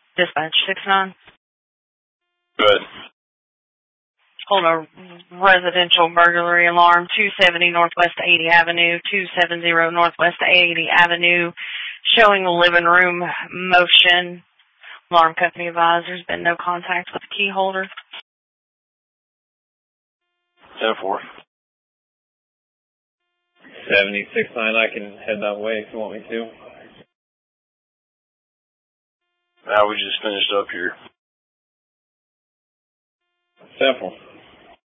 Dispatch 6-9. Good. Hold a residential burglary alarm, 270 Northwest 80 Avenue, 270 Northwest 80 Avenue, showing the living room motion. Alarm company advised there's been no contact with the key holder. 10-4. 76-9, I can head that way if you want me to. Now we just finished up here. 10-4.